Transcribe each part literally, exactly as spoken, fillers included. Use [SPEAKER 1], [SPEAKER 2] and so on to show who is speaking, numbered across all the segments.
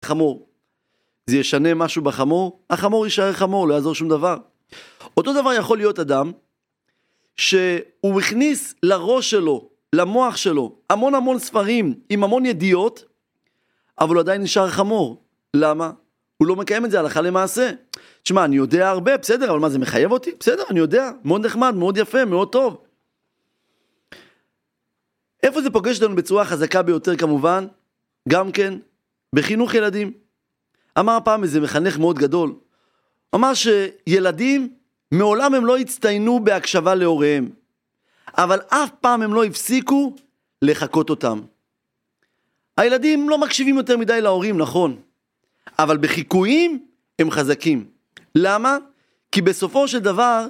[SPEAKER 1] חמור. זה ישנה משהו בחמור, החמור יישאר חמור, לא יעזור שום דבר. אותו דבר יכול להיות אדם, שהוא הכניס לראש שלו, למוח שלו, המון המון ספרים, עם המון ידיעות, אבל הוא עדיין נשאר חמור. למה? הוא לא מקיים את זה הלכה למעשה. תשמע, אני יודע הרבה, בסדר, אבל מה, זה מחייב אותי? בסדר, אני יודע, מאוד נחמד, מאוד יפה, מאוד טוב. איפה זה פוגש לנו בצורה חזקה ביותר כמובן? גם כן, בחינוך ילדים. אמר פעם איזה מחנך מאוד גדול, אמר שילדים מעולם הם לא הצטיינו בהקשבה להוריהם, אבל אף פעם הם לא הפסיקו לחכות אותם. הילדים לא מקשיבים יותר מדי להורים, נכון, אבל בחיקויים הם חזקים. למה? כי בסופו של דבר,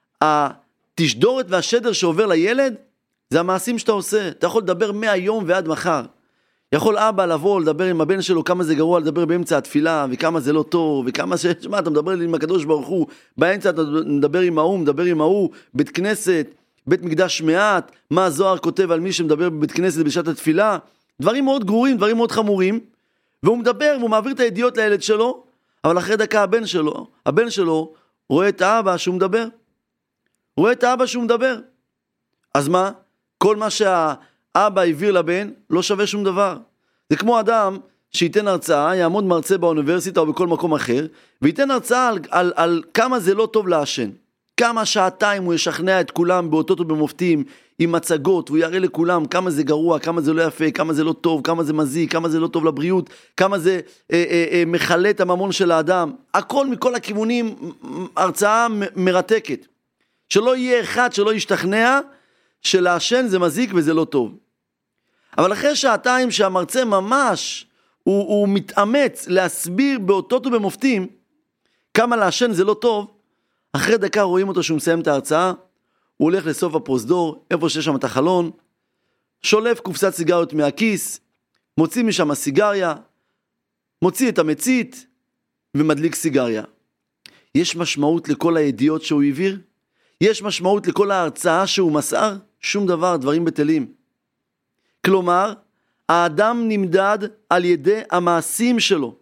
[SPEAKER 1] התשדורת והשדר שעובר לילד, זה המעשים שאתה עושה. אתה יכול לדבר מהיום ועד מחר. יכול אבא לבוא, לדבר עם הבן שלו, כמה זה גרוע לדבר באמצע התפילה, וכמה זה לא טוב, וכמה ש... שמה, אתה מדבר עם הקדוש ברוך הוא, באמצע אתה מדבר עם ההוא, מדבר עם ההוא, בית כנסת, בית מקדש מעט, מה הזוהר כותב על מי שמדבר בבית כנסת בשעת התפילה, דברים מאוד גרועים, דברים מאוד חמורים, והוא מדבר, והוא מעביר את הידיעות לילד שלו, אבל אחרי דקה הבן שלו, הבן שלו רואה את האבא שהוא מדבר. רואה את האבא שהוא מדבר. אז מה? כל מה שהאבא העביר לבן לא שווה שום דבר. זה כמו אדם שייתן הרצאה, יעמוד מרצה באוניברסיטה או בכל מקום אחר, וייתן הרצאה על, על, על כמה זה לא טוב לעשן. כמה שעתיים הוא ישכנע את כולם באותות ובמופתים, עם מצגות, והוא יראה לכולם כמה זה גרוע, כמה זה לא יפה, כמה זה לא טוב, כמה זה מזיק, כמה זה לא טוב לבריאות, כמה זה אה, אה, אה, מחלה את הממון של האדם. הכל מכל הכיוונים, הרצאה מ- מרתקת. שלא יהיה אחד שלא ישתכנע, שלעשן זה מזיק וזה לא טוב. אבל אחרי שעתיים שהמרצה ממש, הוא, הוא מתאמץ להסביר באותות ובמופתים, כמה לעשן זה לא טוב, אחרי דקה רואים אותו שהוא מסיים את ההרצאה, הוא הולך לסוף הפרוזדור, איפה שיש שם את החלון, שולף קופסת סיגריות מהכיס, מוציא משם הסיגריה, מוציא את המצית, ומדליק סיגריה. יש משמעות לכל הידיעות שהוא העביר? יש משמעות לכל ההרצאה שהוא מסר? שום דבר, דברים בטלים. כלומר, האדם נמדד על ידי המעשים שלו.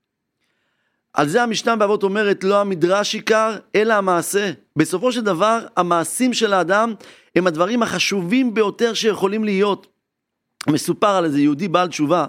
[SPEAKER 1] על זה המשנה באבות אומרת, לא המדרש עיקר, אלא המעשה. בסופו של דבר, המעשים של האדם הם הדברים החשובים ביותר שיכולים להיות. מסופר על איזה יהודי בעל תשובה,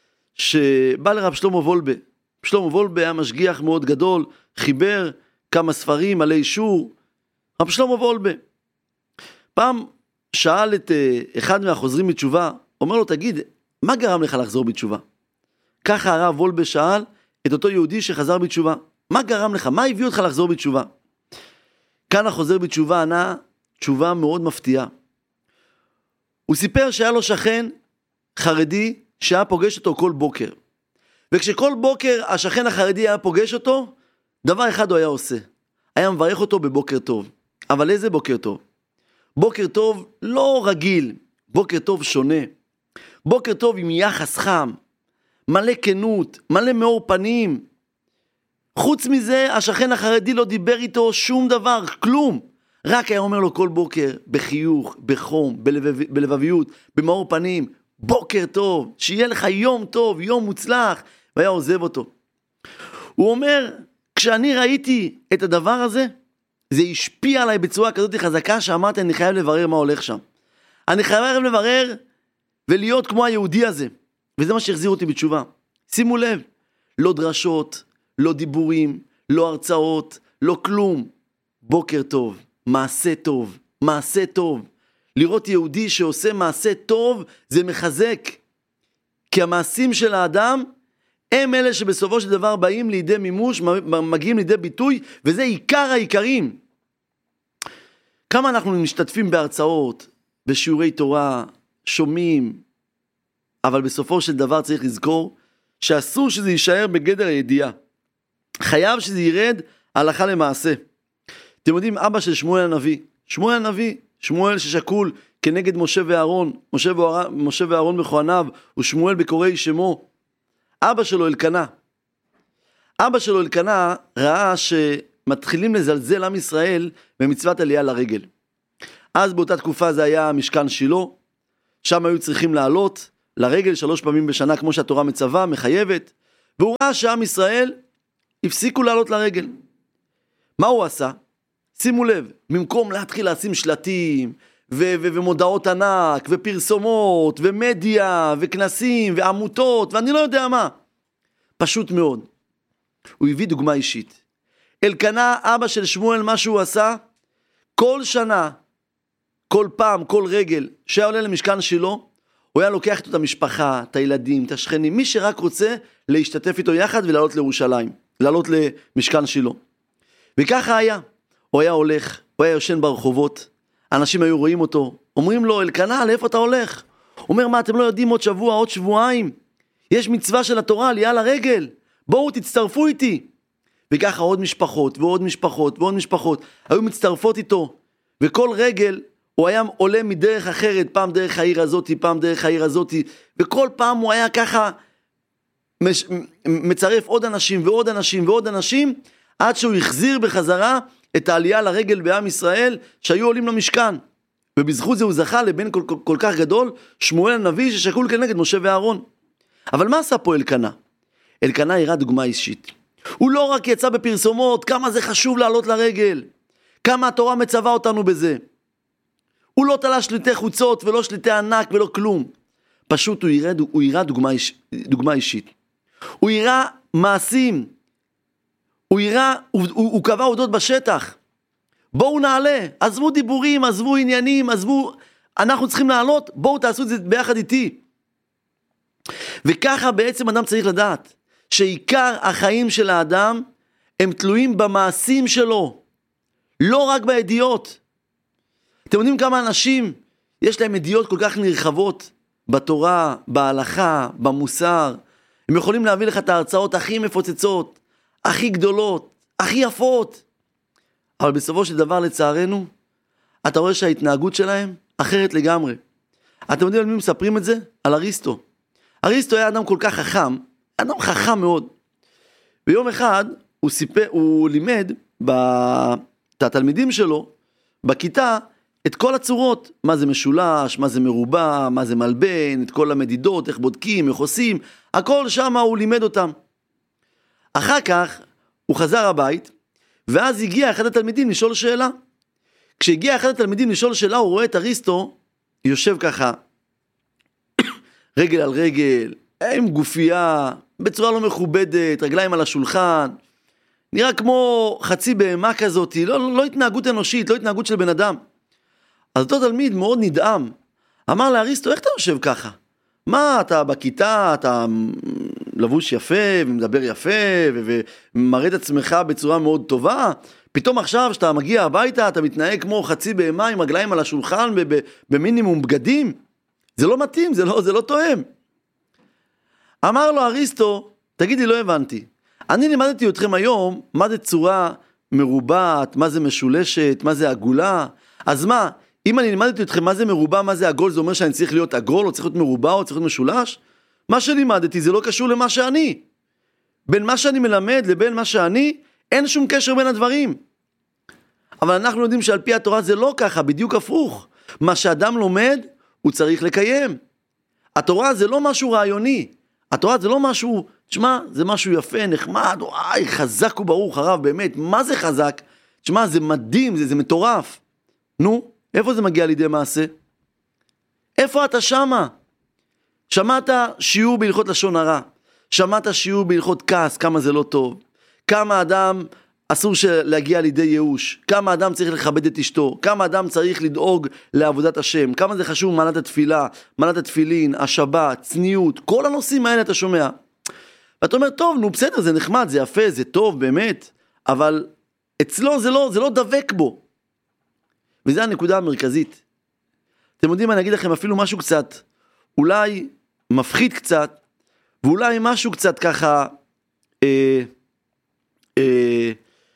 [SPEAKER 1] שבא לרב שלמה וולבה. שלמה וולבה היה משגיח מאוד גדול, חיבר כמה ספרים עלי אישור. רב שלמה וולבה. פעם שאל את אחד מהחוזרים בתשובה, אומר לו, תגיד, מה גרם לך לחזור בתשובה? ככה הרב וולבה שאל, את אותו יהודי שחזר בתשובה. מה גרם לך? מה הביא אותך לחזור בתשובה? כאן החוזר בתשובה ענה תשובה מאוד מפתיעה. הוא סיפר שהיה לו שכן חרדי שהיה פוגש אותו כל בוקר. וכשכל בוקר השכן החרדי היה פוגש אותו, דבר אחד הוא היה עושה. היה מברך אותו בבוקר טוב. אבל איזה בוקר טוב? בוקר טוב לא רגיל, בוקר טוב שונה. בוקר טוב עם יחס חם. מלא כנות, מלא מאור פנים. חוץ מזה, השכן החרדי לא דיבר איתו שום דבר, כלום. רק היה אומר לו כל בוקר, בחיוך, בחום, בלבב, בלבביות, במאור פנים, בוקר טוב, שיהיה לך יום טוב, יום מוצלח, והיה עוזב אותו. הוא אומר, כשאני ראיתי את הדבר הזה, זה השפיע עליי בצורה כזאת חזקה, שאמרתי, אני חייב לברר מה הולך שם. אני חייב לברר ולהיות כמו היהודי הזה. וזה מה שהחזיר אותי בתשובה. שימו לב, לא דרשות, לא דיבורים, לא הרצאות, לא כלום. בוקר טוב, מעשה טוב, מעשה טוב. לראות יהודי שעושה מעשה טוב, זה מחזק. כי המעשים של האדם, הם אלה שבסופו של דבר באים לידי מימוש, מגיעים לידי ביטוי, וזה עיקר העיקרים. כמה אנחנו משתתפים בהרצאות, בשיעורי תורה, שומעים, אבל בסופו של דבר צריך לזכור שאסור שזה יישאר בגדר הידיעה. חייב שזה ירד הלכה למעשה. אתם יודעים, אבא של שמואל הנביא, שמואל הנביא, שמואל ששקול כנגד משה ואהרון, משה ואהרון, משה ואהרון בכהניו, ושמואל בקוראי שמו, אבא שלו אלקנה. אבא שלו אלקנה ראה שמתחילים לזלזל עם ישראל במצוות עלייה לרגל. אז באותה תקופה זה היה משכן שילה, שם היו צריכים לעלות, לרגל שלוש פעמים בשנה, כמו שהתורה מצווה, מחייבת, והוא ראה שעם ישראל הפסיקו לעלות לרגל. מה הוא עשה? שימו לב, במקום להתחיל לשים שלטים, ו- ו- ומודעות ענק, ופרסומות, ומדיה, וכנסים, ועמותות, ואני לא יודע מה. פשוט מאוד. הוא הביא דוגמה אישית. אלקנה, אבא של שמואל, מה שהוא עשה, כל שנה, כל פעם, כל רגל, שהיה עולה למשכן שלו, הוא היה לוקח את המשפחה, את הילדים, את השכנים, מי שרק רוצה להשתתף איתו יחד ולעלות לירושלים, לעלות למשכן שלו. וככה היה. הוא היה הולך, הוא היה יושן ברחובות, אנשים היו רואים אותו, אומרים לו, אלקנה, לאיפה אתה הולך? הוא אומר, מה, אתם לא יודעים עוד שבוע, עוד שבועיים? יש מצווה של התורה, עלייה לרגל, בואו תצטרפו איתי. וככה עוד משפחות, ועוד משפחות, ועוד משפחות, היו מצטרפות איתו, וכל רגל, הוא היה עולה מדרך אחרת, פעם דרך העיר הזאת, פעם דרך העיר הזאת, וכל פעם הוא היה ככה, מש, מצרף עוד אנשים, ועוד אנשים, ועוד אנשים, עד שהוא החזיר בחזרה, את העלייה לרגל בעם ישראל שהיו עולים למשכן. ובזכות זה הוא זכה לבן כל, כל, כל כך גדול, שמואל הנביא ששקול כנגד משה ואהרון. אבל מה עשה פה אלקנה? אלקנה הראה דוגמה אישית. הוא לא רק יצא בפרסומות, כמה זה חשוב לעלות לרגל, כמה התורה מצווה אותנו בזה. הוא לא תלה שליטי חוצות ולא שליטי ענק ולא כלום. פשוט הוא הראה, הוא הראה דוגמה, איש, דוגמה אישית. הוא הראה מעשים. הוא יראה, הוא, הוא, הוא קבע עובדות בשטח. בואו נעלה, עזבו דיבורים, עזבו עניינים, עזבו, אנחנו צריכים לעלות, בואו תעשו את זה ביחד איתי. וככה בעצם אדם צריך לדעת, שעיקר החיים של האדם, הם תלויים במעשים שלו, לא רק בידיעות. אתם יודעים כמה אנשים, יש להם ידיעות כל כך נרחבות, בתורה, בהלכה, במוסר, הם יכולים להביא לך את ההרצאות הכי מפוצצות, הכי גדולות, הכי יפות. אבל בסופו של דבר, לצערנו, אתה רואה שההתנהגות שלהם אחרת לגמרי. אתם יודעים על מי מספרים את זה? על אריסטו. אריסטו היה אדם כל כך חכם, אדם חכם מאוד. ביום אחד הוא, סיפר, הוא לימד את התלמידים שלו בכיתה את כל הצורות, מה זה משולש, מה זה מרובע, מה זה מלבן, את כל המדידות, איך בודקים, איך עושים, הכל שם הוא לימד אותם. אחר כך הוא חזר הבית, ואז הגיע אחד התלמידים לשאול שאלה. כשהגיע אחד התלמידים לשאול שאלה, הוא רואה את אריסטו, יושב ככה, רגל על רגל, עם גופייה, בצורה לא מכובדת, רגליים על השולחן, נראה כמו חצי בהמה כזאת, לא, לא, לא התנהגות אנושית, לא התנהגות של בן אדם. אז אותו תלמיד מאוד נדהם, אמר לאריסטו, איך אתה יושב ככה? מה, אתה בכיתה, אתה לבוש יפה, ומדבר יפה, ומראה את עצמך בצורה מאוד טובה, פתאום עכשיו שאתה מגיע הביתה, אתה מתנהג כמו חצי בהמה עם רגליים על השולחן, במינימום בגדים, זה לא מתאים, זה לא, זה לא תואם. אמר לו אריסטו, תגידי, לא הבנתי, אני לימדתי אתכם היום, מה זה צורה מרובעת, מה זה משולשת, מה זה עגולה, אז מה, אם אני לימדתי אתכם מה זה מרובע, מה זה עגול, זה אומר שאני צריך להיות עגול, או צריך להיות מרובע, או צריך להיות משולש? מה שלימדתי זה לא קשור למה שאני. בין מה שאני מלמד לבין מה שאני, אין שום קשר בין הדברים. אבל אנחנו יודעים שעל פי התורה זה לא ככה, בדיוק הפוך. מה שאדם לומד, הוא צריך לקיים. התורה זה לא משהו רעיוני. התורה זה לא משהו, תשמע, זה משהו יפה, נחמד, וואי, חזק וברוך הרב, באמת, מה זה חזק? תשמע, זה מדהים, זה, זה מטורף. נו, איפה זה מגיע לידי מעשה? איפה אתה שמה? שמעת שיעור בהלכות לשון הרע, שמעת שיעור בהלכות כעס, כמה זה לא טוב, כמה אדם אסור להגיע לידי ייאוש, כמה אדם צריך לכבד את אשתו, כמה אדם צריך לדאוג לעבודת השם, כמה זה חשוב מעלת התפילה, מעלת התפילין, השבת, צניעות, כל הנושאים האלה אתה שומע. ואתה אומר, טוב, נו בסדר, זה נחמד, זה יפה, זה טוב, באמת, אבל אצלו זה לא, זה לא דבק בו. וזו הנקודה המרכזית. אתם יודעים, אני אגיד לכם אפילו משהו קצת, אולי מפחיד קצת, ואולי משהו קצת ככה, אה, אה,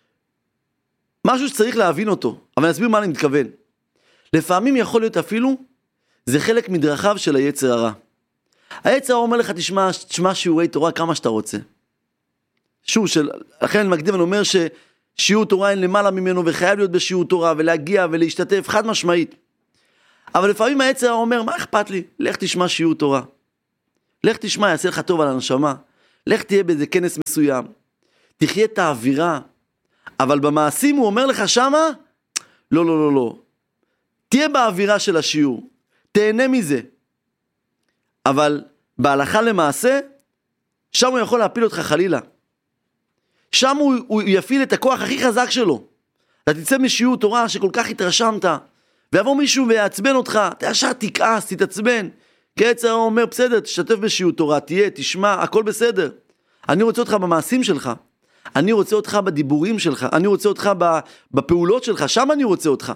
[SPEAKER 1] משהו שצריך להבין אותו, אבל אני אסביר מה אני מתכוון. לפעמים יכול להיות אפילו, זה חלק מדרכיו של היצר הרע. היצר הרע אומר לך, תשמע, תשמע שיעורי תורה כמה שאתה רוצה. שוב, של, לכן אני מקדים, אני אומר ששיעור תורה אין למעלה ממנו, וחייב להיות בשיעור תורה, ולהגיע ולהשתתף, חד משמעית. אבל לפעמים היצר אומר, מה אכפת לי? לך תשמע שיעור תורה. לך תשמע, יעשה לך טוב על הנשמה. לך תהיה באיזה כנס מסוים, תחיה את האווירה, אבל במעשים הוא אומר לך שמה, לא, לא, לא, לא. תהיה באווירה של השיעור, תהנה מזה. אבל בהלכה למעשה, שם הוא יכול להפיל אותך חלילה. שם הוא, הוא יפיל את הכוח הכי חזק שלו. אתה תצא משיעור תורה שכל כך התרשמת, ויבוא מישהו ויעצבן אותך, אתה ישר תכעס, תתעצבן. כי היצר הרע אומר, בסדר, תשתתף בשיעור תורה, תהיה, תשמע, הכל בסדר. אני רוצה אותך במעשים שלך. אני רוצה אותך בדיבורים שלך. אני רוצה אותך בפעולות שלך. שם אני רוצה אותך.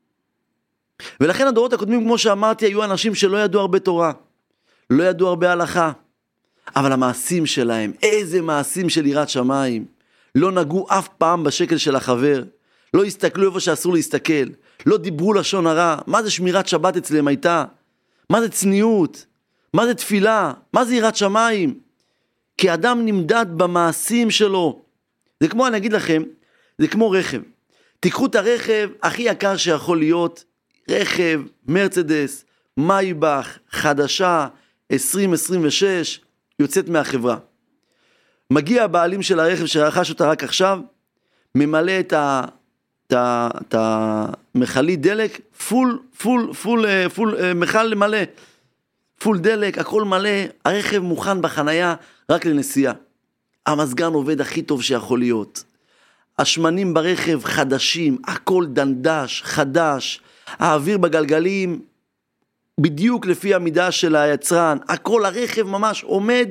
[SPEAKER 1] ולכן הדורות הקודמים, כמו שאמרתי, היו אנשים שלא ידעו הרבה תורה. לא ידעו הרבה הלכה. אבל המעשים שלהם, איזה מעשים של יראת שמיים. לא נגעו אף פעם בשקל של החבר. לא הסתכלו איפה שאסור להסתכל. לא דיברו לשון הרע. מה זה שמירת שבת אצלם הייתה? מה זה צניעות? מה זה תפילה? מה זה יראת שמיים? כי אדם נמדד במעשים שלו. זה כמו, אני אגיד לכם, זה כמו רכב. תיקחו את הרכב הכי יקר שיכול להיות, רכב, מרצדס, מייבך, חדשה, עשרים עשרים ושש, יוצאת מהחברה. מגיע הבעלים של הרכב שרכש אותה רק עכשיו, ממלא את ה... את המחלי דלק, פול, פול, פול, פול, מחל מלא, פול דלק, הכל מלא, הרכב מוכן בחנייה רק לנסיעה. המזגן עובד הכי טוב שיכול להיות. השמנים ברכב חדשים, הכל דנדש, חדש, האוויר בגלגלים, בדיוק לפי המידה של היצרן, הכל הרכב ממש עומד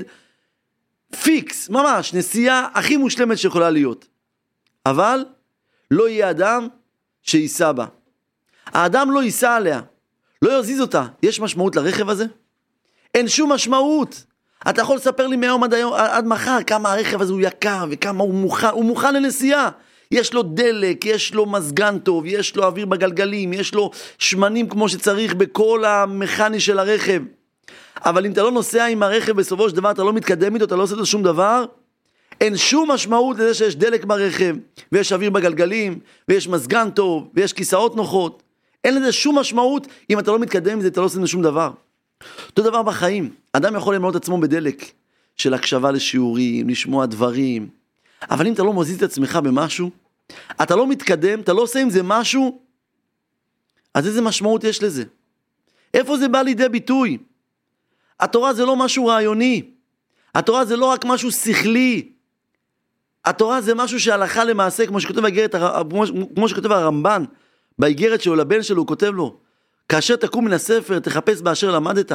[SPEAKER 1] פיקס, ממש, נסיעה הכי מושלמת שיכולה להיות. אבל לא יהיה אדם שייסע בה. האדם לא ייסע עליה, לא יזיז אותה. יש משמעות לרכב הזה? אין שום משמעות. אתה יכול לספר לי מהיום עד, היום, עד מחר כמה הרכב הזה הוא יקר וכמה הוא מוכן, הוא מוכן לנסיעה. יש לו דלק, יש לו מזגן טוב, יש לו אוויר בגלגלים, יש לו שמנים כמו שצריך בכל המכני של הרכב. אבל אם אתה לא נוסע עם הרכב בסופו של דבר, אתה לא מתקדם איתו, אתה לא עושה לו שום דבר, אין שום משמעות לזה שיש דלק ברכב, ויש אוויר בגלגלים, ויש מזגן טוב, ויש כיסאות נוחות. אין לזה שום משמעות, אם אתה לא מתקדם עם זה, אתה לא עושה שום דבר. אותו דבר בחיים, אדם יכול למלא את עצמו בדלק, של הקשבה לשיעורים, לשמוע דברים, אבל אם אתה לא מוזיז את עצמך במשהו, אתה לא מתקדם, אתה לא עושה עם זה משהו, אז איזה משמעות יש לזה? איפה זה בא לידי ביטוי? התורה זה לא משהו רעיוני, התורה זה לא רק משהו שכלי, התורה זה משהו שהלכה למעשה, כמו שכותב, האגרת, כמו שכותב הרמב"ן, באיגרת שלו לבן שלו, הוא כותב לו, כאשר תקום מן הספר, תחפש באשר למדת.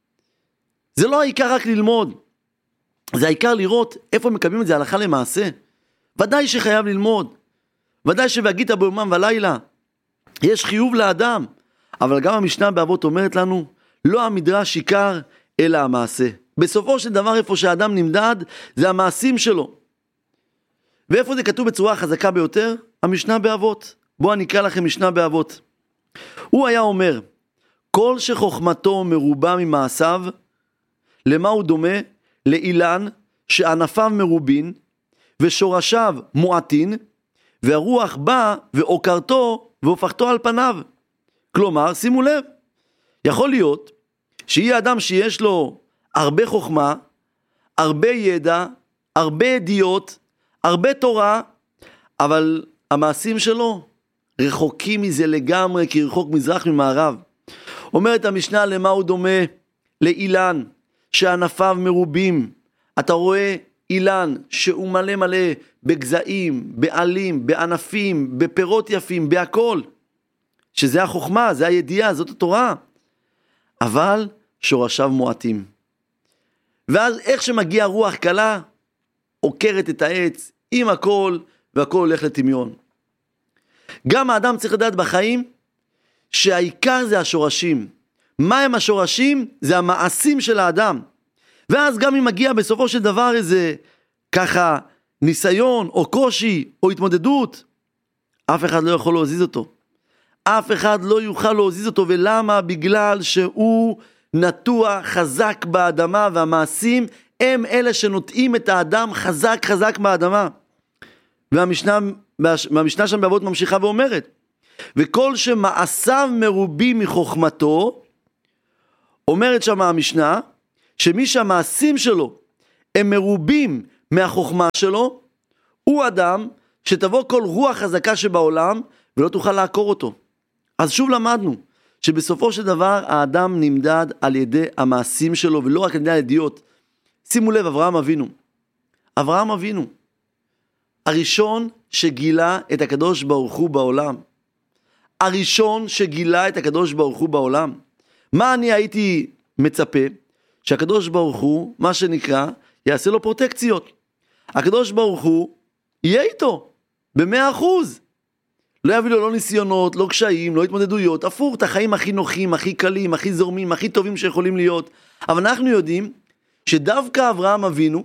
[SPEAKER 1] זה לא העיקר רק ללמוד, זה העיקר לראות איפה מקבלים את זה הלכה למעשה. ודאי שחייב ללמוד, ודאי שבהגית ביומם ולילה, יש חיוב לאדם, אבל גם המשנה באבות אומרת לנו, לא המדרש עיקר, אלא המעשה. בסופו של דבר, איפה שהאדם נמדד, זה המעשים שלו. ואיפה זה כתוב בצורה חזקה ביותר? המשנה באבות. בואו אני אקרא לכם משנה באבות. הוא היה אומר, כל שחוכמתו מרובה ממעשיו, למה הוא דומה? לאילן שענפיו מרובין, ושורשיו מועטין, והרוח בא ועוקרתו והופכתו על פניו. כלומר, שימו לב, יכול להיות שיהיה אדם שיש לו הרבה חוכמה, הרבה ידע, הרבה ידיעות, הרבה תורה, אבל המעשים שלו רחוקים מזה לגמרי, כי רחוק מזרח ממערב. אומרת המשנה, למה הוא דומה? לאילן שענפיו מרובים. אתה רואה אילן שהוא מלא מלא בגזעים, בעלים, בענפים, בפירות יפים, בהכל. שזה החוכמה, זה הידיעה, זאת התורה. אבל שורשיו מועטים. ואז איך שמגיע רוח קלה, עוקרת את העץ עם הכל, והכל הולך לטמיון. גם האדם צריך לדעת בחיים, שהעיקר זה השורשים. מה הם השורשים? זה המעשים של האדם. ואז גם אם מגיע בסופו של דבר איזה ככה ניסיון או קושי או התמודדות, אף אחד לא יכול להזיז אותו. אף אחד לא יוכל להזיז אותו. ולמה? בגלל שהוא נטוע חזק באדמה, והמעשים הם אלה שנוטעים את האדם חזק חזק באדמה. והמשנה, והמשנה שם באבות ממשיכה ואומרת, וכל שמעשיו מרובים מחוכמתו, אומרת שם המשנה, שמי שהמעשים שלו הם מרובים מהחוכמה שלו, הוא אדם שתבוא כל רוח חזקה שבעולם, ולא תוכל לעקור אותו. אז שוב למדנו, שבסופו של דבר האדם נמדד על ידי המעשים שלו, ולא רק על ידי הידיעות. שימו לב, אברהם אבינו. אברהם אבינו, הראשון שגילה את הקדוש ברוך הוא בעולם. הראשון שגילה את הקדוש ברוך הוא בעולם. מה אני הייתי מצפה? שהקדוש ברוך הוא, מה שנקרא, יעשה לו פרוטקציות. הקדוש ברוך הוא יהיה איתו, במאה אחוז. לא יביא לו לא ניסיונות, לא קשיים, לא התמודדויות, הפוך, את החיים הכי נוחים, הכי קלים, הכי זורמים, הכי טובים שיכולים להיות. אבל אנחנו יודעים שדווקא אברהם אבינו,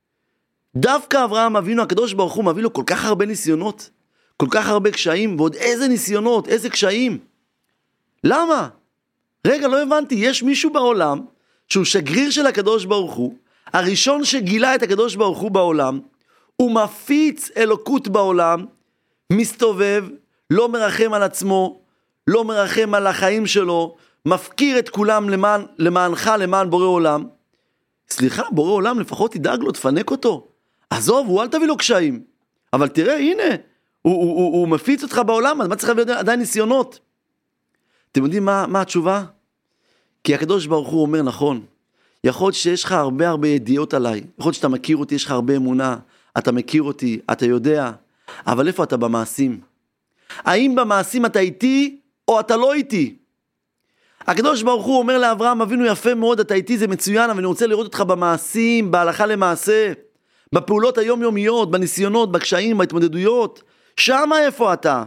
[SPEAKER 1] דווקא אברהם אבינו, הקדוש ברוך הוא מביא לו כל כך הרבה ניסיונות, כל כך הרבה קשיים, ועוד איזה ניסיונות, איזה קשיים. למה? רגע, לא הבנתי, יש מישהו בעולם שהוא שגריר של הקדוש ברוך הוא, הראשון שגילה את הקדוש ברוך הוא בעולם, הוא מפיץ אלוקות בעולם, מסתובב, לא מרחם על עצמו, לא מרחם על החיים שלו, מפקיר את כולם למען, למענך, למען בורא עולם. סליחה, בורא עולם, לפחות תדאג לו, תפנק אותו. עזוב, הוא אל תביא לו קשיים. אבל תראה, הנה, הוא, הוא, הוא, הוא מפיץ אותך בעולם, אז מה צריך להביא עדיין ניסיונות? אתם יודעים מה, מה התשובה? כי הקדוש ברוך הוא אומר נכון, יכול להיות שיש לך הרבה הרבה ידיעות עליי, יכול להיות שאתה מכיר אותי, יש לך הרבה אמונה, אתה מכיר אותי, אתה יודע, אבל איפה אתה במעשים? האם במעשים אתה איתי או אתה לא איתי? הקדוש ברוך הוא אומר לאברהם אבינו, יפה מאוד, אתה איתי, זה מצוין, אבל אני רוצה לראות אותך במעשים, בהלכה למעשה, בפעולות היומיומיות, בניסיונות, בקשיים, בהתמודדויות. שמה איפה אתה?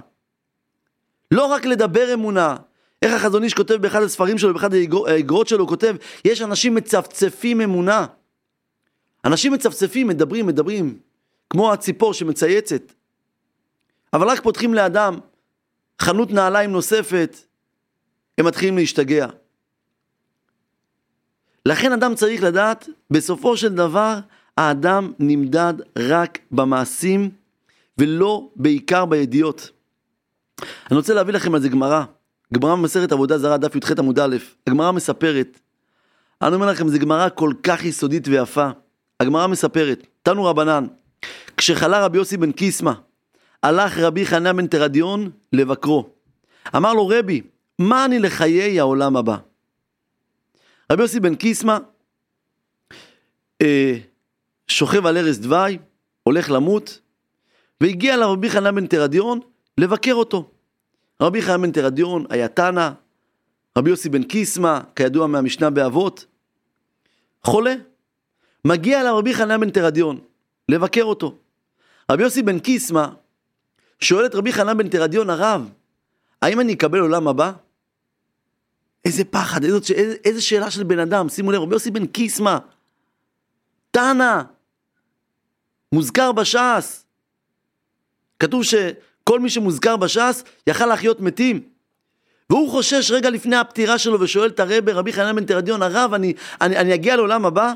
[SPEAKER 1] לא רק לדבר אמונה. איך החזון איש כותב באחד הספרים שלו, באחד האגרות שלו, הוא כותב, יש אנשים מצפצפים אמונה. אנשים מצפצפים, מדברים, מדברים, כמו הציפור שמצייצת. אבל רק פותחים לאדם חנות נעליים נוספת, הם מתחילים להשתגע. לכן אדם צריך לדעת, בסופו של דבר, האדם נמדד רק במעשים, ולא בעיקר בידיעות. אני רוצה להביא לכם על זה גמרא. גמרא במסכת עבודה זרה, דף י"ח עמוד א'. הגמרא מספרת. אני אומר לכם, זו גמרא כל כך יסודית ויפה. הגמרא מספרת, תנו רבנן, כשחלה רבי יוסי בן קיסמא, הלך רבי חנניה בן תרדיון לבקרו. אמר לו, רבי, מה אני לחיי העולם הבא? רבי יוסי בן קיסמא אה, שוכב על ערש דווי, הולך למות, והגיע לרבי חנניה בן תרדיון לבקר אותו. רבי חנניה בן תרדיון היה תנא, רבי יוסי בן קיסמא, כידוע מהמשנה באבות, חולה. מגיע לרבי חנניה בן תרדיון לבקר אותו. רבי יוסי בן קיסמא שואל את רבי חנניה בן תרדיון, הרב, האם אני אקבל עולם הבא? איזה פחד, איזה, איזה, איזה שאלה של בן אדם. שימו לב, רבי יוסי בן קיסמא, תנא, מוזכר בש"ס. כתוב שכל מי שמוזכר בש"ס יכל לחיות מתים. והוא חושש רגע לפני הפטירה שלו ושואל את הרב, רבי חנניה בן תרדיון, הרב, אני, אני, אני אגיע לעולם הבא?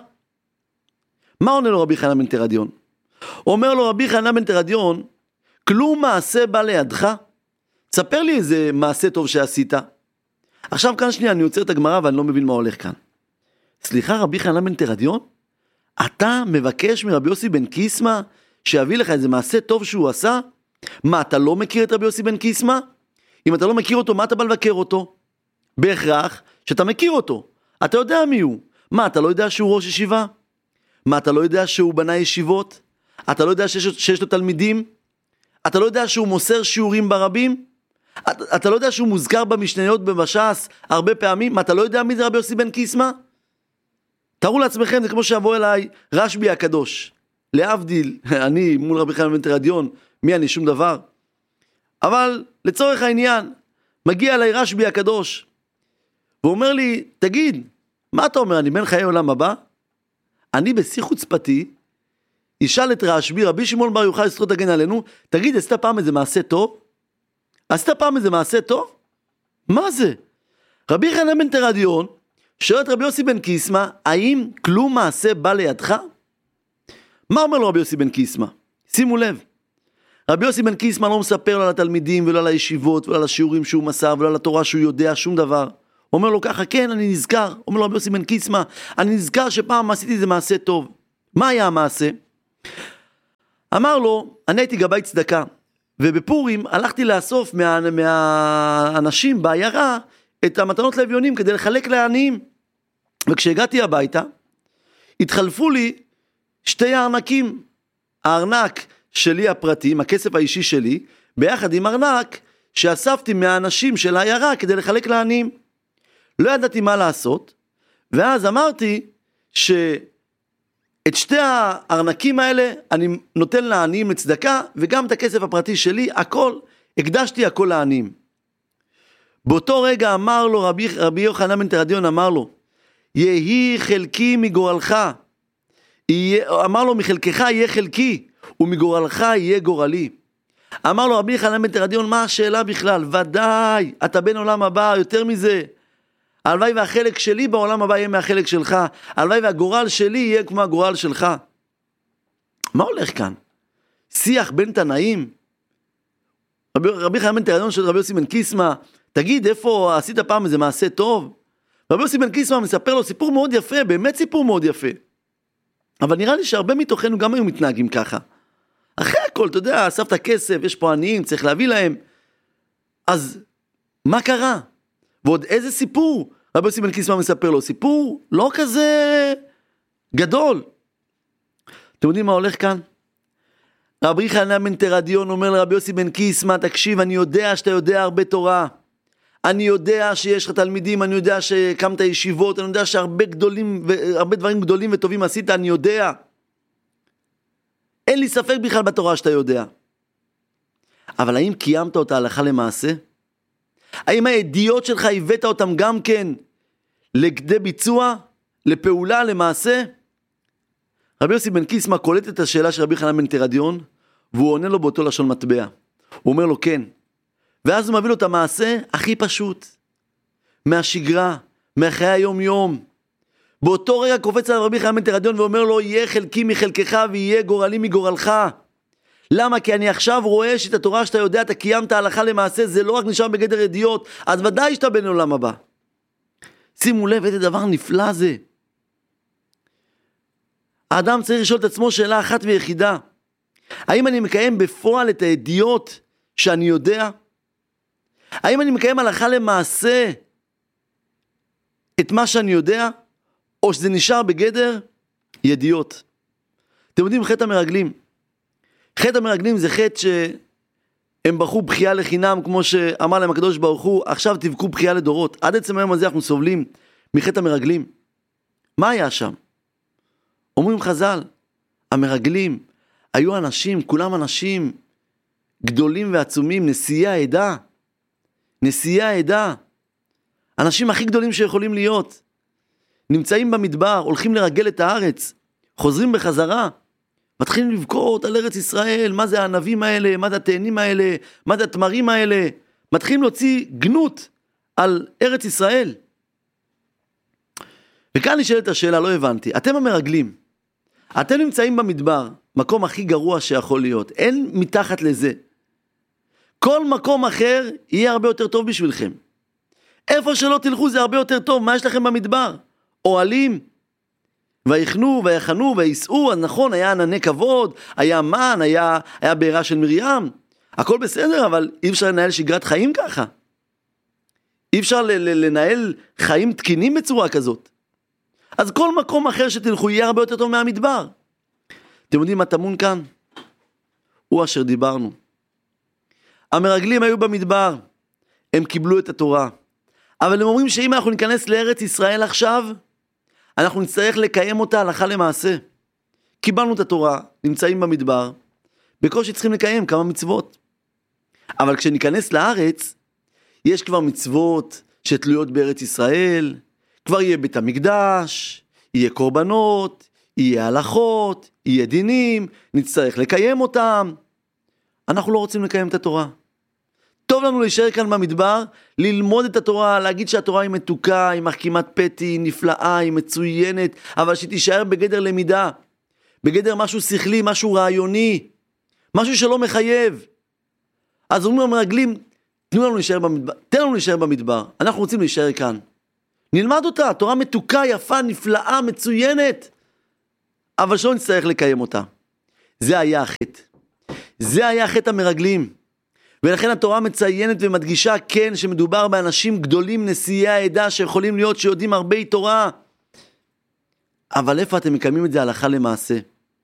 [SPEAKER 1] מה עונה לו רבי חנניה בן תרדיון? אומר לו רבי חנניה בן תרדיון, כלום מעשה בא לידך? תספר לי איזה מעשה טוב שעשית. עכשיו כאן שנייה, אני יוצר את הגמרא ואני לא מבין מה הולך כאן. סליחה, רבי חנניה בן תרדיון? אתה מבקש מרבי יוסי בן קיסמא שיביא לך איזה מעשה טוב שהוא עשה? מה, אתה לא מכיר את רבי יוסי בן קיסמא? אם אתה לא מכיר אותו, מה אתה בא לבקר אותו? בהכרח שאתה מכיר אותו. אתה יודע מי הוא. מה, אתה לא יודע שהוא ראש ישיבה? מה, אתה לא יודע שהוא בנה ישיבות? אתה לא יודע שיש, שיש לו תלמידים? אתה לא יודע שהוא מוסר שיעורים ברבים? אתה, אתה לא יודע שהוא מוזכר במשניות במש"ס הרבה פעמים? מה, אתה לא יודע מי זה רבי יוסי בן קיסמא? תראו לעצמכם, זה כמו שיבוא אליי רשב"י הקדוש. להבדיל, אני מול רבי חנניה בן תרדיון, מי אני? שום דבר. אבל לצורך העניין, מגיע אליי רשב"י הקדוש, ואומר לי, תגיד, מה אתה אומר, אני בן חיי עולם הבא? אני בשיא חוצפתי, ישאל את רשב"י, רבי שמעון בר יוחאי זכות תגן עלינו, תגיד, עשית פעם איזה מעשה טוב? עשית פעם איזה מעשה טוב? מה זה? רבי חנניה בן תרדיון, שואל את רבי יוסי בן קיסמא, האם כלום מעשה בא לידך? מה אומר לו רבי יוסי בן קיסמא? שימו לב, רבי יוסי בן קיסמא לא מספר לו על התלמידים ולא על הישיבות ולא על השיעורים שהוא מסר ולא על התורה שהוא יודע שום דבר. אומר לו ככה, כן, אני נזכר. אומר לו רבי יוסי בן קיסמא, אני נזכר שפעם עשיתי איזה מעשה טוב. מה היה המעשה? אמר לו, אני הייתי גבאי צדקה, ובפורים הלכתי לאסוף מה, מהאנשים בעיירה את המתנות לאביונים כדי לחלק לעניים. וכשהגעתי הביתה, התחלפו לי שתי הארנקים, הארנק שלי הפרטי, הכסף האישי שלי, ביחד עם ארנק שאספתי מהאנשים של העיירה כדי לחלק לעניים. לא ידעתי מה לעשות, ואז אמרתי שאת שתי הארנקים האלה אני נותן לעניים לצדקה, וגם את הכסף הפרטי שלי, הכל, הקדשתי הכל לעניים. באותו רגע אמר לו רבי, רבי יוחנן בן תרדיון, אמר לו, יהי חלקי מגורלך, יהיה, אמר לו מחלקך יהיה חלקי, ומגורלך יהיה גורלי. אמר לו רבי יוחנן בן תרדיון, מה השאלה בכלל? ודאי, אתה בן עולם הבא, יותר מזה. הלוואי והחלק שלי בעולם הבא יהיה מהחלק שלך, הלוואי והגורל שלי יהיה כמו הגורל שלך. מה הולך כאן? שיח בין תנאים? רבי, רבי יוחנן בן תרדיון של רבי יוסי בן קיסמא, תגיד איפה עשית פעם איזה מעשה טוב? רבי יוסי בן קיסמא מספר לו סיפור מאוד יפה, באמת סיפור מאוד יפה. אבל נראה לי שהרבה מתוכנו גם היו מתנהגים ככה. אחרי הכל, אתה יודע, אספת כסף, יש פה עניים, צריך להביא להם. אז מה קרה? ועוד איזה סיפור? רבי יוסי בן קיסמא מספר לו, סיפור לא כזה גדול. אתם יודעים מה הולך כאן? רבי יוחנן בן תרדיון אומר לרבי יוסי בן קיסמא, תקשיב, אני יודע שאתה יודע הרבה תורה. אני יודע שיש לך תלמידים, אני יודע שקמת ישיבות, אני יודע שהרבה גדולים, הרבה דברים גדולים וטובים עשית, אני יודע. אין לי ספק בכלל בתורה שאתה יודע. אבל האם קיימת אותה הלכה למעשה? האם הידיעות שלך הבאת אותם גם כן לכדי ביצוע, לפעולה, למעשה? רבי יוסי בן קיסמא קולט את השאלה של רבי יוחנן בן תרדיון, והוא עונה לו באותו לשון מטבע. הוא אומר לו כן. ואז הוא מביא לו את המעשה הכי פשוט, מהשגרה, מהחיי היום יום. באותו רגע קופץ על רבי יוחנן בן תרדיון ואומר לו, יהיה חלקי מחלקך ויהיה גורלי מגורלך. למה? כי אני עכשיו רואה שאת התורה שאתה יודע, אתה קיימת הלכה למעשה, זה לא רק נשאר בגדר ידיעות, אז ודאי שאתה בן עולם הבא. שימו לב, איזה דבר נפלא זה. האדם צריך לשאול את עצמו שאלה אחת ויחידה, האם אני מקיים בפועל את הידיעות שאני יודע? האם אני מקיים הלכה למעשה את מה שאני יודע, או שזה נשאר בגדר ידיעות? אתם יודעים, חטא המרגלים. חטא המרגלים זה חטא שהם בחרו בחייה לחינם, כמו שאמר להם הקדוש ברוך הוא, עכשיו תבכו בחייה לדורות. עד עצם היום הזה אנחנו סובלים מחטא המרגלים. מה היה שם? אומרים חז"ל, המרגלים היו אנשים, כולם אנשים גדולים ועצומים, נשיאי העדה, נשיאי העדה, אנשים הכי גדולים שיכולים להיות, נמצאים במדבר, הולכים לרגל את הארץ, חוזרים בחזרה, מתחילים לבכות על ארץ ישראל, מה זה הענבים האלה, מה זה התאנים האלה, מה זה התמרים האלה, מתחילים להוציא גנות על ארץ ישראל. וכאן נשאלת השאלה, לא הבנתי, אתם המרגלים, אתם נמצאים במדבר, מקום הכי גרוע שיכול להיות, אין מתחת לזה. כל מקום אחר יהיה הרבה יותר טוב בשבילכם. איפה שלא תלכו זה הרבה יותר טוב, מה יש לכם במדבר? אוהלים, ויחנו ויחנו ויסעו, אז נכון, היה ענני כבוד, היה מן, היה, היה בעירה של מרים, הכל בסדר, אבל אי אפשר לנהל שגרת חיים ככה. אי אפשר ל- ל- לנהל חיים תקינים בצורה כזאת. אז כל מקום אחר שתלכו יהיה הרבה יותר טוב מהמדבר. אתם יודעים מה טמון כאן? הוא אשר דיברנו. המרגלים היו במדבר, הם קיבלו את התורה, אבל הם אומרים שאם אנחנו ניכנס לארץ ישראל עכשיו, אנחנו נצטרך לקיים אותה הלכה למעשה. קיבלנו את התורה, נמצאים במדבר, בקושי צריכים לקיים כמה מצוות. אבל כשניכנס לארץ, יש כבר מצוות שתלויות בארץ ישראל, כבר יהיה בית המקדש, יהיה קורבנות, יהיה הלכות, יהיה דינים, נצטרך לקיים אותם. אנחנו לא רוצים לקיים את התורה. טוב לנו להישאר כאן במדבר, ללמוד את התורה, להגיד שהתורה היא מתוקה, היא מחכימת פתי, היא נפלאה, היא מצוינת, אבל שהיא תישאר בגדר למידה, בגדר משהו שכלי, משהו רעיוני, משהו שלא מחייב. אז אומרים המרגלים, תנו לנו להישאר במדבר, תן לנו להישאר במדבר, אנחנו רוצים להישאר כאן. נלמד אותה, תורה מתוקה, יפה, נפלאה, מצוינת. אבל שלא נצטרך לקיים אותה. זה היה החטא. זה היה חטא המרגלים. ולכן התורה מציינת ומדגישה כן שמדובר באנשים גדולים, נשיאי העדה, שיכולים להיות שיודעים הרבה תורה. אבל איפה אתם מקיימים את זה הלכה למעשה?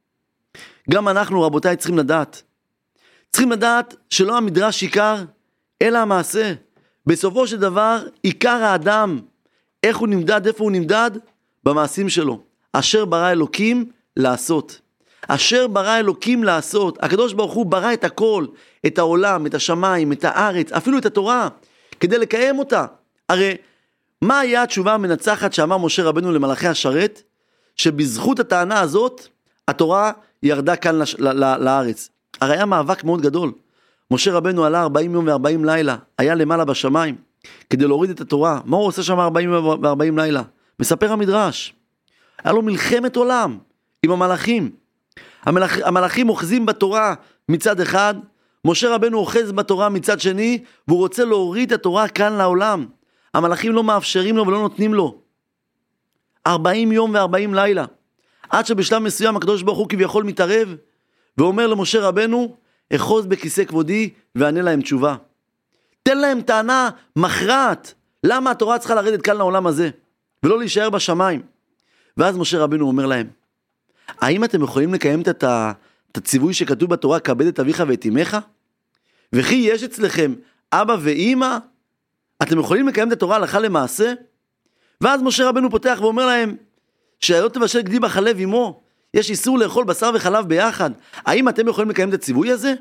[SPEAKER 1] גם אנחנו, רבותיי, צריכים לדעת. צריכים לדעת שלא המדרש עיקר, אלא המעשה. בסופו של דבר, עיקר האדם, איך הוא נמדד, איפה הוא נמדד? במעשים שלו. אשר ברא אלוקים לעשות. אשר ברא אלוקים לעשות. הקדוש ברוך הוא ברא את הכל, את העולם, את השמיים, את הארץ, אפילו את התורה, כדי לקיים אותה. הרי מה היה התשובה המנצחת שאמר משה רבנו למלאכי השרת? שבזכות הטענה הזאת, התורה ירדה כאן לש... ל... ל... לארץ. הרי היה מאבק מאוד גדול. משה רבנו עלה ארבעים יום וארבעים לילה, היה למעלה בשמיים, כדי להוריד את התורה. מה הוא עושה שם ארבעים יום וארבעים לילה? מספר המדרש. היה לו מלחמת עולם עם המלאכים. המלאכ... המלאכים אוחזים בתורה מצד אחד, משה רבנו אוחז בתורה מצד שני, והוא רוצה להוריד את התורה כאן לעולם. המלאכים לא מאפשרים לו ולא נותנים לו. ארבעים יום וארבעים לילה. עד שבשלב מסוים הקדוש ברוך הוא כביכול מתערב, ואומר למשה רבנו, אחוז בכיסא כבודי וענה להם תשובה. תן להם טענה מכרעת, למה התורה צריכה לרדת כאן לעולם הזה, ולא להישאר בשמיים. ואז משה רבנו אומר להם, האם אתם יכולים לקיים את הציווי שכתוב בתורה, כבד את אביך ואת אמך? וכי יש אצלכם אבא ואמא? אתם יכולים לקיים את התורה הלכה למעשה? ואז משה רבנו פותח ואומר להם, שלא תבשל גדי בחלב עמו, יש איסור לאכול בשר וחלב ביחד. האם אתם יכולים לקיים את הציווי הזה?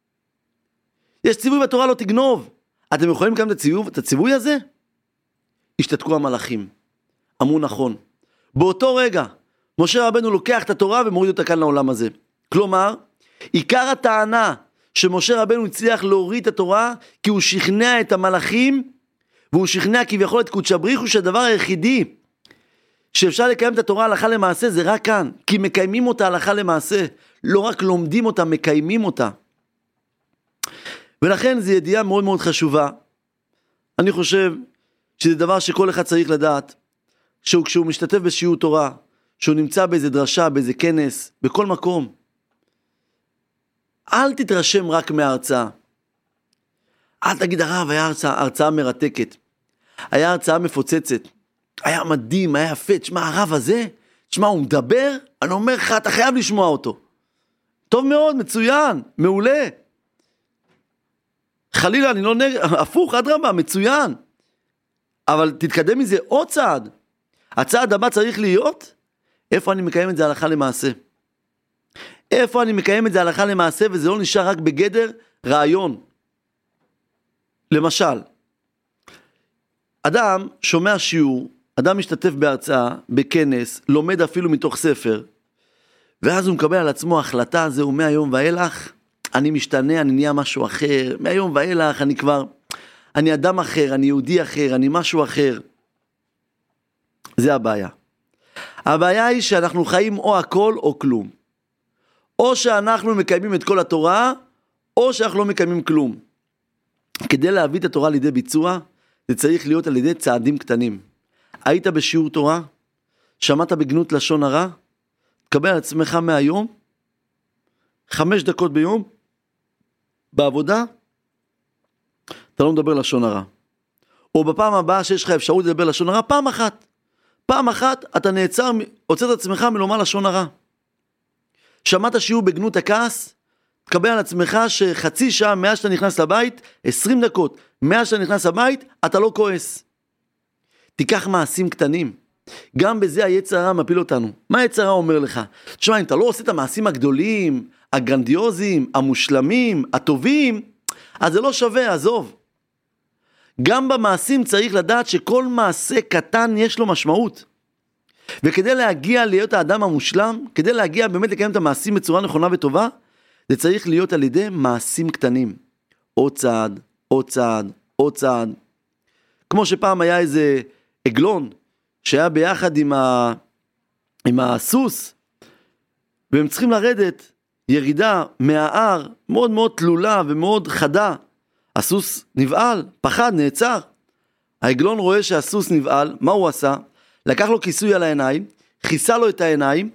[SPEAKER 1] יש ציווי בתורה לא תגנוב. אתם יכולים לקיים את הציווי, את הציווי הזה? השתתקו המלאכים. אמרו נכון. באותו רגע, משה רבנו לוקח את התורה ומוריד אותה כאן לעולם הזה. כלומר, עיקר הטענה שמשה רבנו הצליח להוריד את התורה, כי הוא שכנע את המלאכים, והוא שכנע כביכול את קודש הבריחו, שהדבר היחידי שאפשר לקיים את התורה הלכה למעשה זה רק כאן, כי מקיימים אותה הלכה למעשה, לא רק לומדים אותה, מקיימים אותה. ולכן זו ידיעה מאוד מאוד חשובה. אני חושב שזה דבר שכל אחד צריך לדעת, שהוא כשהוא משתתף בשיעור תורה, שהוא נמצא באיזה דרשה, באיזה כנס, בכל מקום, אל תתרשם רק מההרצאה. אל תגיד הרב, היה הרצאה, הרצאה מרתקת, היה הרצאה מפוצצת, היה מדהים, היה יפה, תשמע הרב הזה, תשמע הוא מדבר, אני אומר לך, אתה חייב לשמוע אותו. טוב מאוד, מצוין, מעולה. חלילה, אני לא נגד, הפוך, עד רבה, מצוין. אבל תתקדם מזה עוד צעד. הצעד הבא צריך להיות, איפה אני מקיים את זה הלכה למעשה? איפה אני מקיים את זה הלכה למעשה, וזה לא נשאר רק בגדר רעיון. למשל, אדם שומע שיעור, אדם משתתף בהרצאה, בכנס, לומד אפילו מתוך ספר, ואז הוא מקבל על עצמו החלטה, זהו מהיום ואילך, אני משתנה, אני נהיה משהו אחר, מהיום ואילך אני כבר, אני אדם אחר, אני יהודי אחר, אני משהו אחר. זה הבעיה. הבעיה היא שאנחנו חיים או הכל או כלום. או שאנחנו מקיימים את כל התורה, או שאנחנו לא מקיימים כלום. כדי להביא את התורה לידי ביצוע, זה צריך להיות על ידי צעדים קטנים. היית בשיעור תורה, שמעת בגנות לשון הרע, תקבל על עצמך מהיום, חמש דקות ביום, בעבודה, אתה לא מדבר לשון הרע. או בפעם הבאה שיש לך אפשרות לדבר לשון הרע, פעם אחת. פעם אחת אתה נעצר, הוצאת את עצמך מלומר לשון הרע. שמעת שיעור בגנות הכעס, תקבל על עצמך שחצי שעה מאז שאתה נכנס לבית, עשרים דקות, מאז שאתה נכנס לבית, אתה לא כועס. תיקח מעשים קטנים. גם בזה היצר הרע מפיל אותנו. מה היצר הרע אומר לך? תשמע, אם אתה לא עושה את המעשים הגדולים, הגרנדיוזיים, המושלמים, הטובים, אז זה לא שווה, עזוב. גם במעשים צריך לדעת שכל מעשה קטן יש לו משמעות. וכדי להגיע להיות האדם המושלם, כדי להגיע באמת לקיים את המעשים בצורה נכונה וטובה, זה צריך להיות על ידי מעשים קטנים. עוד צעד, עוד צעד, עוד צעד. כמו שפעם היה איזה עגלון, שהיה ביחד עם, ה... עם הסוס, והם צריכים לרדת ירידה מההר, מאוד מאוד תלולה ומאוד חדה. הסוס נבעל, פחד, נעצר. העגלון רואה שהסוס נבעל, מה הוא עשה? לקח לו כיסוי על העיניים, כיסה לו את העיניים,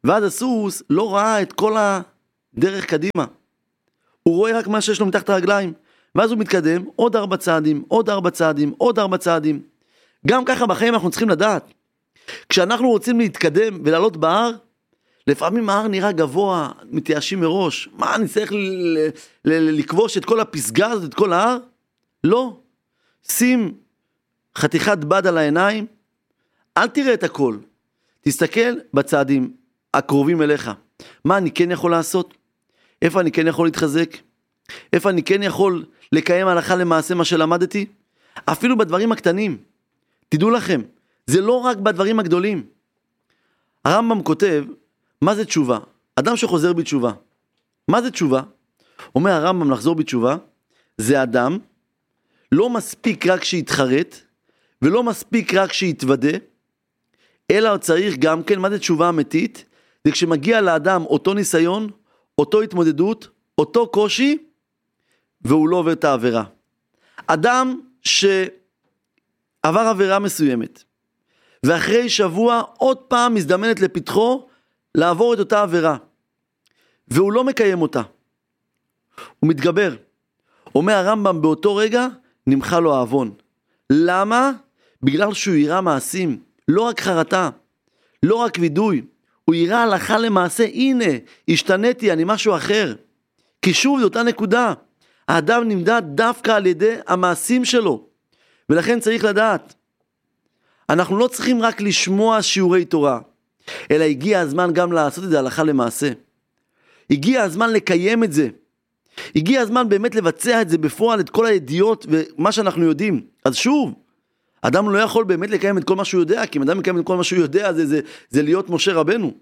[SPEAKER 1] ואז הסוס לא ראה את כל הדרך קדימה. הוא רואה רק מה שיש לו מתחת הרגליים. ואז הוא מתקדם עוד ארבע צעדים, עוד ארבע צעדים, עוד ארבע צעדים. גם ככה בחיים אנחנו צריכים לדעת. כשאנחנו רוצים להתקדם ולעלות בהר, לפעמים ההר נראה גבוה, מתייאשים מראש. מה, אני צריך ל- ל- לכבוש את כל הפסגה הזאת, את כל ההר? לא. שים חתיכת בד על העיניים, אל תראה את הכל. תסתכל בצעדים הקרובים אליך. מה אני כן יכול לעשות? איפה אני כן יכול להתחזק? איפה אני כן יכול לקיים הלכה למעשה מה שלמדתי? אפילו בדברים הקטנים. תדעו לכם, זה לא רק בדברים הגדולים. הרמב"ם כותב, מה זה תשובה? אדם שחוזר בתשובה. מה זה תשובה? אומר הרמב"ם לחזור בתשובה, זה אדם, לא מספיק רק שיתחרט, ולא מספיק רק שיתוודה, אלא צריך גם כן, מה זה תשובה אמיתית? זה כשמגיע לאדם אותו ניסיון, אותו התמודדות, אותו קושי, והוא לא עובר את העבירה. אדם שעבר עבירה מסוימת, ואחרי שבוע עוד פעם מזדמנת לפתחו, לעבור את אותה עבירה, והוא לא מקיים אותה. הוא מתגבר. אומר הרמב"ם באותו רגע, נמחה לו העוון. למה? בגלל שהוא יראה מעשים, לא רק חרטה, לא רק וידוי, הוא יראה הלכה למעשה, הנה, השתניתי, אני משהו אחר. כי שוב, זו אותה נקודה. האדם נמדד דווקא על ידי המעשים שלו, ולכן צריך לדעת. אנחנו לא צריכים רק לשמוע שיעורי תורה, אלא הגיע הזמן גם לעשות את זה הלכה למעשה. הגיע הזמן לקיים את זה. הגיע הזמן באמת לבצע את זה בפועל, את כל הידיעות ומה שאנחנו יודעים. אז שוב, אדם לא יכול באמת לקיים את כל מה שהוא יודע, כי אם אדם מקיים את כל מה שהוא יודע, זה, זה, זה להיות משה רבנו.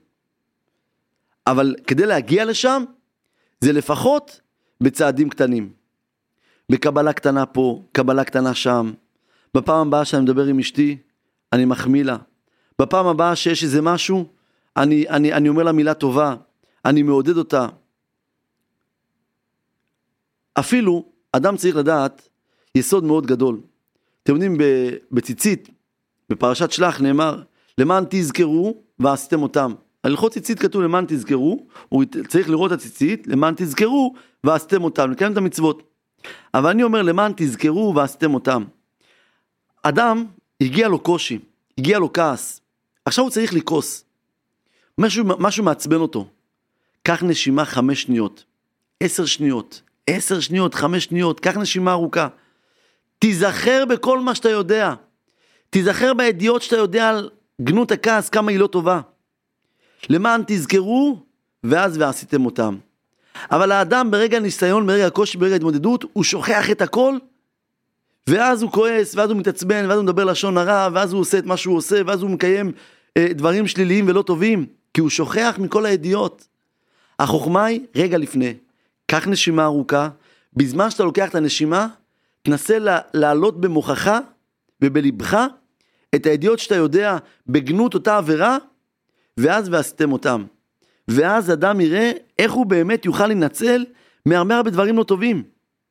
[SPEAKER 1] אבל כדי להגיע לשם, זה לפחות בצעדים קטנים. בקבלה קטנה פה, קבלה קטנה שם. בפעם הבאה שאני מדבר עם אשתי, אני מחמיא לה. בפעם הבאה שיש איזה משהו, אני, אני, אני אומר לה מילה טובה, אני מעודד אותה. אפילו, אדם צריך לדעת יסוד מאוד גדול. אתם יודעים, בציצית, בפרשת שלח נאמר, למען תזכרו ועשיתם אותם. הלכות ציצית כתוב למען תזכרו, הוא צריך לראות את הציצית, למען תזכרו ועשיתם אותם, לקיים את המצוות. אבל אני אומר למען תזכרו ועשיתם אותם. אדם, הגיע לו קושי, הגיע לו כעס, עכשיו הוא צריך לקרוס. משהו, משהו מעצבן אותו. קח נשימה חמש שניות, עשר שניות, עשר שניות, חמש שניות, קח נשימה ארוכה. תיזכר בכל מה שאתה יודע. תיזכר בידיעות שאתה יודע על גנות הכעס, כמה היא לא טובה. למען תזכרו, ואז ועשיתם אותם. אבל האדם ברגע ניסיון, ברגע הקושי, ברגע התמודדות, הוא שוכח את הכל, ואז הוא כועס, ואז הוא מתעצבן, ואז הוא מדבר לשון הרע, ואז הוא עושה את מה שהוא עושה, ואז הוא מקיים אה, דברים שליליים ולא טובים, כי הוא שוכח מכל הידיעות. החוכמה היא רגע לפני. קח נשימה ארוכה, בזמן שאתה לוקח את הנשימה, תנסה לעלות במוחך ובלבך את הידיעות שאתה יודע בגנות אותה עבירה, ואז ועשיתם אותם. ואז אדם יראה איך הוא באמת יוכל לנצל מהרבה הרבה דברים לא טובים.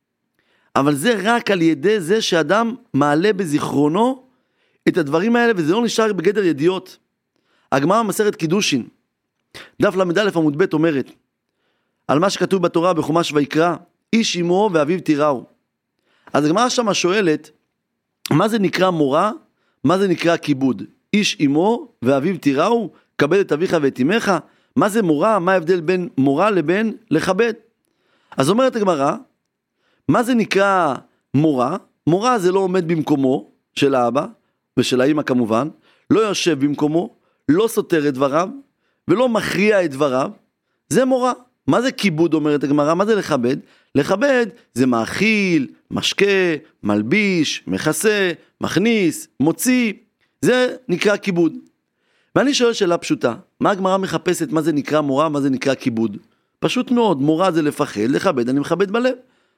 [SPEAKER 1] אבל זה רק על ידי זה שאדם מעלה בזיכרונו את הדברים האלה, וזה לא נשאר בגדר ידיעות. הגמרא במסכת קידושין, דף למד א' עמוד ב' אומרת, על מה שכתוב בתורה בחומש ויקרא, איש אמו ואביו תיראו. אז הגמרא שמה שואלת, מה זה נקרא מורה? מה זה נקרא כיבוד? איש אמו ואביו תיראו, כבד את אביך ואת אמך. מה זה מורה? מה ההבדל בין מורה לבין לכבד? אז אומרת הגמרא, מה זה נקרא מורה? מורה זה לא עומד במקומו של האבא ושל האמא כמובן, לא יושב במקומו, לא סותר את דבריו ולא מכריע את דבריו. זה מורה. מה זה כיבוד אומרת הגמרא? מה זה לכבד? לכבד זה מאכיל, משקה, מלביש, מכסה, מכניס, מוציא. זה נקרא כיבוד. ואני שואל שאלה פשוטה, מה הגמרא מחפשת? מה זה נקרא מורה? מה זה נקרא כיבוד? פשוט מאוד, מורה זה לפחד, לכבד, אני מכבד בלב.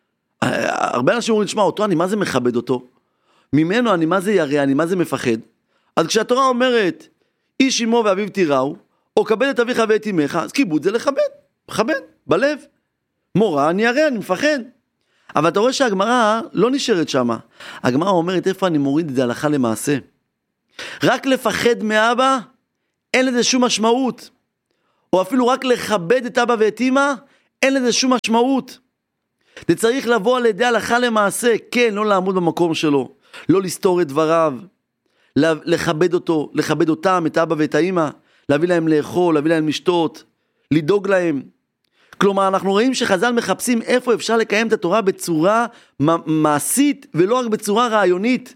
[SPEAKER 1] הרבה אנשים אומרים, תשמע, אותו אני מה זה מכבד אותו? ממנו אני מה זה ירא, אני מה זה מפחד? אז כשהתורה אומרת, איש אמו ואביו תיראו, או כבד את אביך ואת אמך, אז כיבוד זה לכבד, מכבד, בלב. מורה, אני ירא, אני מפחד. אבל אתה רואה שהגמרא לא נשארת שמה. הגמרא אומרת, איפה אני מוריד את זה הלכה למעשה? רק לפחד מאבא, אין לזה שום משמעות. או אפילו רק לכבד את אבא ואת אמא, אין לזה שום משמעות. זה צריך לבוא על ידי הלכה למעשה, כן, לא לעמוד במקום שלו, לא לסתור את דבריו, לכבד אותו, לכבד אותם, את אבא ואת האמא, להביא להם לאכול, להביא להם לשתות, לדאוג להם. כלומר, אנחנו רואים שחז"ל מחפשים איפה אפשר לקיים את התורה בצורה מעשית, ולא רק בצורה רעיונית.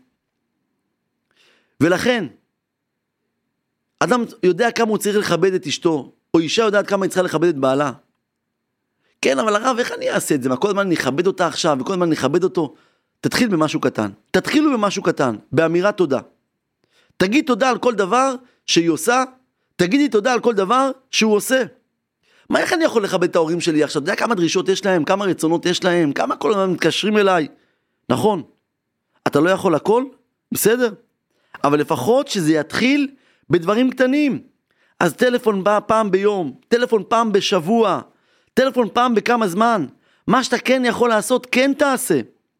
[SPEAKER 1] ולכן, אדם יודע כמה הוא צריך לכבד את אשתו, או אישה יודעת כמה היא צריכה לכבד את בעלה. כן, אבל הרב, איך אני אעשה את זה? מה, כל הזמן אני אכבד אותה עכשיו, וכל הזמן אני אכבד אותו? תתחיל במשהו קטן. תתחילו במשהו קטן, באמירת תודה. תגיד תודה על כל דבר שהיא עושה, תגידי תודה על כל דבר שהוא עושה. מה, איך אני יכול לכבד את ההורים שלי עכשיו? אתה יודע כמה דרישות יש להם, כמה רצונות יש להם, כמה כל הזמן מתקשרים אליי? נכון. אתה לא יכול הכל? בסדר. אבל לפחות שזה יתחיל בדברים קטנים. אז טלפון בא פעם ביום, טלפון פעם בשבוע, טלפון פעם בכמה זמן. מה שאתה כן יכול לעשות, כן תעשה.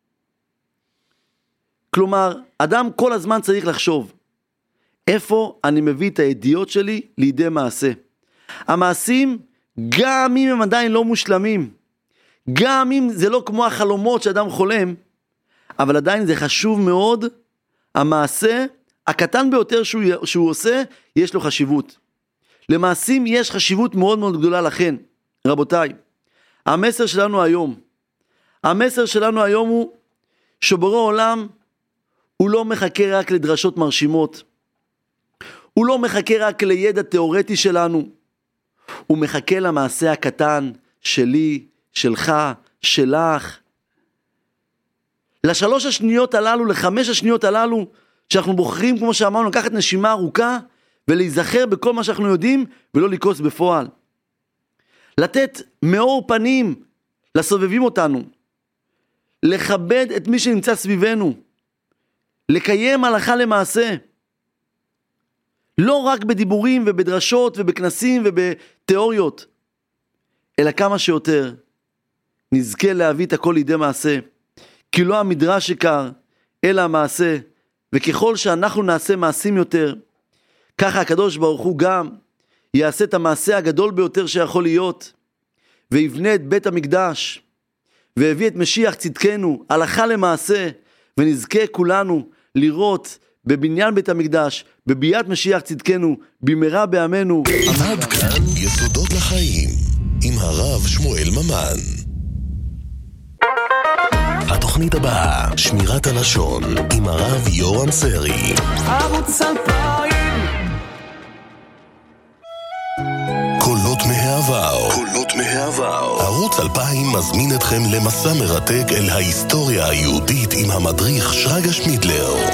[SPEAKER 1] כלומר, אדם כל הזמן צריך לחשוב, איפה אני מביא את הידיעות שלי לידי מעשה. המעשים, גם אם הם עדיין לא מושלמים, גם אם זה לא כמו החלומות שאדם חולם, אבל עדיין זה חשוב מאוד, המעשה הקטן ביותר שהוא, שהוא עושה, יש לו חשיבות. למעשים יש חשיבות מאוד מאוד גדולה. לכן, רבותיי, המסר שלנו היום, המסר שלנו היום הוא, שבורא עולם, הוא לא מחכה רק לדרשות מרשימות, הוא לא מחכה רק לידע תיאורטי שלנו, הוא מחכה למעשה הקטן שלי, שלך, שלך. לשלוש השניות הללו, לחמש השניות הללו, שאנחנו בוחרים, כמו שאמרנו, לקחת נשימה ארוכה, ולהיזכר בכל מה שאנחנו יודעים, ולא לקוץ בפועל. לתת מאור פנים לסובבים אותנו, לכבד את מי שנמצא סביבנו, לקיים הלכה למעשה, לא רק בדיבורים ובדרשות ובכנסים ובתיאוריות, אלא כמה שיותר נזכה להביא את הכל לידי מעשה, כי לא המדרש עיקר, אלא המעשה, וככל שאנחנו נעשה מעשים יותר, ככה הקדוש ברוך הוא גם יעשה את המעשה הגדול ביותר שיכול להיות, ויבנה את בית המקדש, והביא את משיח צדקנו, הלכה למעשה, ונזכה כולנו לראות בבניין בית המקדש, בביאת משיח צדקנו, במהרה בימינו.
[SPEAKER 2] עד כאן יסודות לחיים, עם הרב שמואל ממן. התוכנית הבאה, שמירת הלשון, עם הרב יורם סרי. ערוץ אלפיים. קולות מהעבר. קולות מהעבר. ערוץ אלפיים מזמין אתכם למסע מרתק אל ההיסטוריה היהודית עם המדריך שרגא שמידלר.